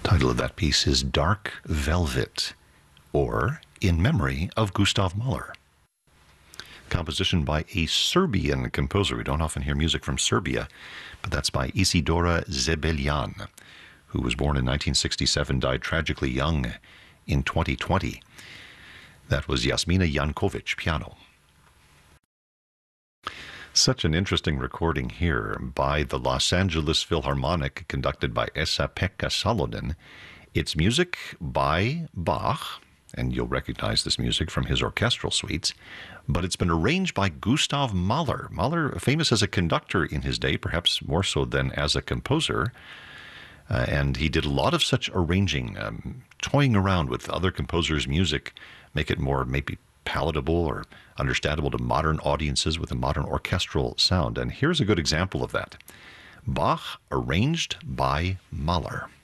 Title of that piece is Dark Velvet, or In Memory of Gustav Mahler. Composition by a Serbian composer. We don't often hear music from Serbia, but that's by Isidora Zebeljan, who was born in 1967, died tragically young in 2020. That was Jasmina Jankovic, piano. Such an interesting recording here by the Los Angeles Philharmonic, conducted by Esa-Pekka Salonen. It's music by Bach, and you'll recognize this music from his orchestral suites, but it's been arranged by Gustav Mahler. Mahler, famous as a conductor in his day, perhaps more so than as a composer, and he did a lot of such arranging, toying around with other composers' music, make it more maybe palatable or understandable to modern audiences with a modern orchestral sound. And here's a good example of that. Bach arranged by Mahler.